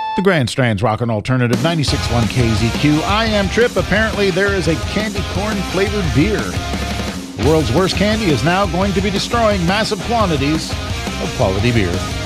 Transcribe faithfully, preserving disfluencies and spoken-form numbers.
The Grand Strand's Rock and Alternative ninety-six point one K Z Q. I am Trip. Apparently there is a candy corn flavored beer. The world's worst candy is now going to be destroying massive quantities of quality beer.